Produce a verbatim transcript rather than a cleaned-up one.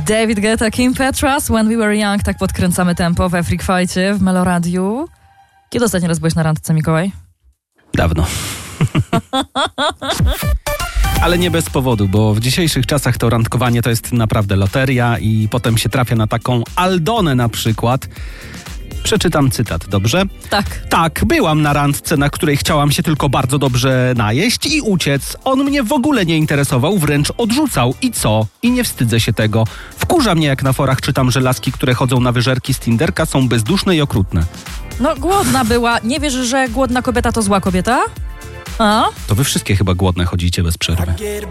David Guetta, Kim Petras, When We Were Young. Tak podkręcamy tempo we Freak Fight'cie w Meloradiu. Kiedy ostatni raz byłeś na randce, Mikołaj? Dawno. Ale nie bez powodu, bo w dzisiejszych czasach to randkowanie to jest naprawdę loteria i potem się trafia na taką Aldonę na przykład. Przeczytam cytat, dobrze? Tak. Tak, byłam na randce, na której chciałam się tylko bardzo dobrze najeść i uciec. On mnie w ogóle nie interesował, wręcz odrzucał. I co? I nie wstydzę się tego. Wkurza mnie, jak na forach czytam, że laski, które chodzą na wyżerki z Tinderka, są bezduszne i okrutne. No, głodna była. Nie wiesz, że głodna kobieta to zła kobieta? A? To wy wszystkie chyba głodne chodzicie bez przerwy.